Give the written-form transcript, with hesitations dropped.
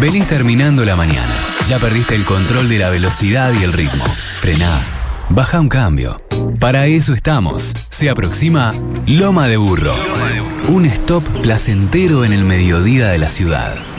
Venís terminando la mañana. Ya perdiste el control de la velocidad y el ritmo. Frená. Baja un cambio. Para eso estamos. Se aproxima Loma de Burro. Un stop placentero en el mediodía de la ciudad.